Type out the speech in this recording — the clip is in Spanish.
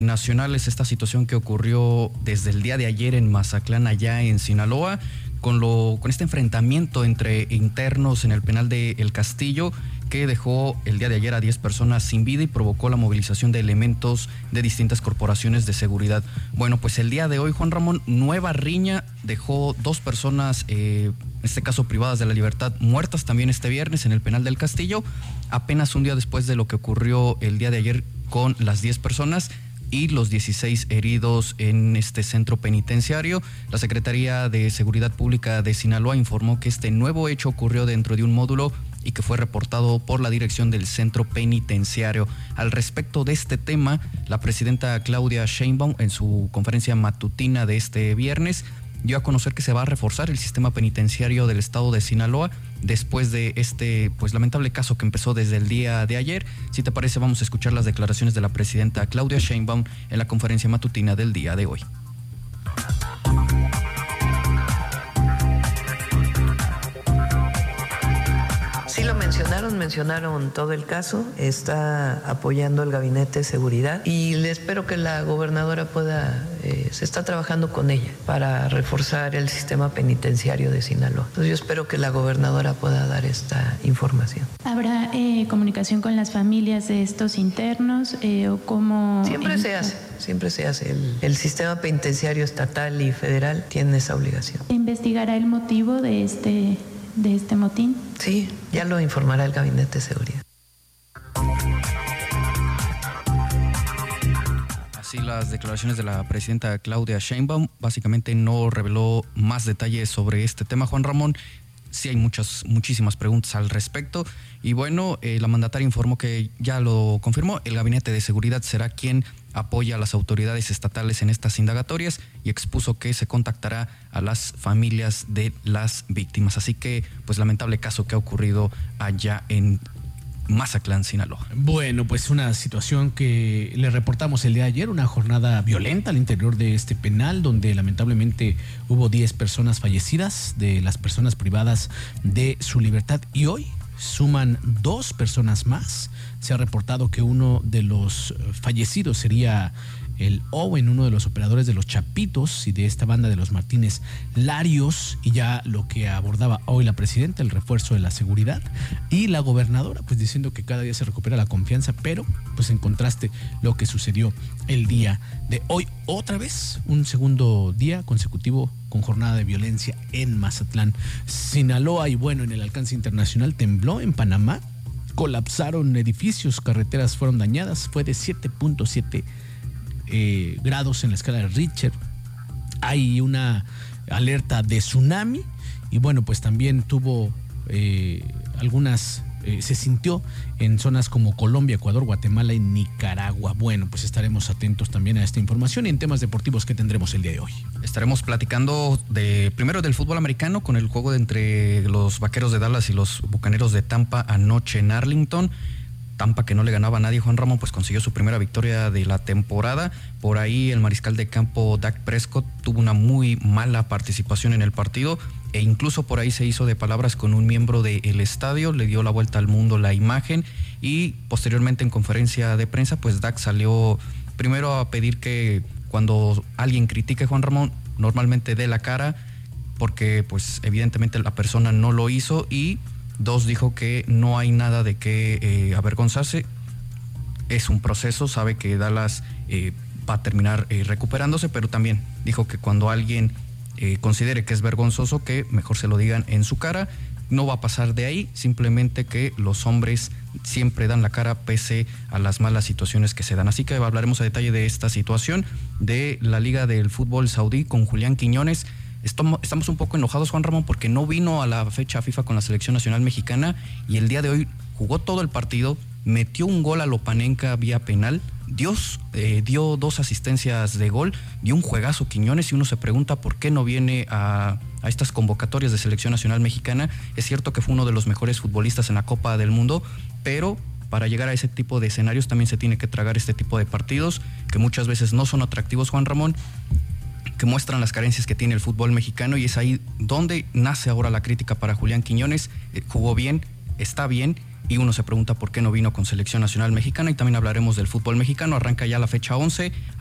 nacionales esta situación que ocurrió desde el día de ayer en Mazatlán, allá en Sinaloa, con este enfrentamiento entre internos en el penal de El Castillo, que dejó el día de ayer a 10 personas sin vida y provocó la movilización de elementos de distintas corporaciones de seguridad. Bueno, pues el día de hoy, Juan Ramón, nueva riña, dejó 2 personas, en este caso privadas de la libertad, muertas también este viernes en el penal del Castillo, apenas un día después de lo que ocurrió el día de ayer con las 10 personas y los 16 heridos en este centro penitenciario. La Secretaría de Seguridad Pública de Sinaloa informó que este nuevo hecho ocurrió dentro de un módulo y que fue reportado por la dirección del centro penitenciario. Al respecto de este tema, la presidenta Claudia Sheinbaum, en su conferencia matutina de este viernes, dio a conocer que se va a reforzar el sistema penitenciario del estado de Sinaloa después de este lamentable caso que empezó desde el día de ayer. Si te parece, vamos a escuchar las declaraciones de la presidenta Claudia Sheinbaum en la conferencia matutina del día de hoy. Sí lo mencionaron todo el caso, está apoyando el Gabinete de Seguridad y le espero que la gobernadora se está trabajando con ella para reforzar el sistema penitenciario de Sinaloa. Entonces yo espero que la gobernadora pueda dar esta información. ¿Habrá comunicación con las familias de estos internos o cómo? Siempre se hace. El sistema penitenciario estatal y federal tiene esa obligación. ¿Investigará el motivo de este motín? Sí, ya lo informará el Gabinete de Seguridad. Así las declaraciones de la presidenta Claudia Sheinbaum. Básicamente no reveló más detalles sobre este tema, Juan Ramón. Sí hay muchísimas preguntas al respecto. Y bueno, la mandataria informó que ya lo confirmó, el Gabinete de Seguridad será quien apoya a las autoridades estatales en estas indagatorias y expuso que se contactará a las familias de las víctimas. Así que, lamentable caso que ha ocurrido allá en Mazatlán, Sinaloa. Bueno, pues una situación que le reportamos el día de ayer, una jornada violenta al interior de este penal, donde lamentablemente hubo 10 personas fallecidas, de las personas privadas de su libertad, y hoy suman 2 personas más. Se ha reportado que uno de los fallecidos sería el Owen, uno de los operadores de los Chapitos y de esta banda de los Martínez Larios, y ya lo que abordaba hoy la presidenta, el refuerzo de la seguridad, y la gobernadora diciendo que cada día se recupera la confianza, pero en contraste lo que sucedió el día de hoy, otra vez un segundo día consecutivo con jornada de violencia en Mazatlán, Sinaloa. Y bueno, en el alcance internacional tembló en Panamá, colapsaron edificios, carreteras fueron dañadas, fue de 7.7 grados en la escala de Richter. Hay una alerta de tsunami y bueno, también tuvo se sintió en zonas como Colombia, Ecuador, Guatemala y Nicaragua. Bueno, estaremos atentos también a esta información y en temas deportivos que tendremos el día de hoy. Estaremos platicando primero del fútbol americano con el juego entre los Vaqueros de Dallas y los Bucaneros de Tampa anoche en Arlington. Tampa, que no le ganaba a nadie, Juan Ramón, consiguió su primera victoria de la temporada. Por ahí el mariscal de campo Dak Prescott tuvo una muy mala participación en el partido e incluso por ahí se hizo de palabras con un miembro del estadio, le dio la vuelta al mundo la imagen y posteriormente en conferencia de prensa, Dak salió primero a pedir que cuando alguien critique, Juan Ramón, normalmente dé la cara porque evidentemente la persona no lo hizo, y 2, dijo que no hay nada de qué avergonzarse, es un proceso, sabe que Dallas va a terminar recuperándose, pero también dijo que cuando alguien considere que es vergonzoso, que mejor se lo digan en su cara, no va a pasar de ahí, simplemente que los hombres siempre dan la cara pese a las malas situaciones que se dan. Así que hablaremos a detalle de esta situación de la Liga del Fútbol Saudí con Julián Quiñones. Estamos un poco enojados, Juan Ramón, porque no vino a la fecha FIFA con la selección nacional mexicana y el día de hoy jugó todo el partido, metió un gol a Lopanenka vía penal, dio 2 asistencias de gol, dio un juegazo Quiñones, y uno se pregunta por qué no viene a estas convocatorias de selección nacional mexicana. Es cierto que fue uno de los mejores futbolistas en la Copa del Mundo, pero para llegar a ese tipo de escenarios también se tiene que tragar este tipo de partidos que muchas veces no son atractivos, Juan Ramón, que muestran las carencias que tiene el fútbol mexicano, y es ahí donde nace ahora la crítica para Julián Quiñones. Jugó bien, está bien, y uno se pregunta por qué no vino con selección nacional mexicana, y también hablaremos del fútbol mexicano. Arranca ya la fecha 11.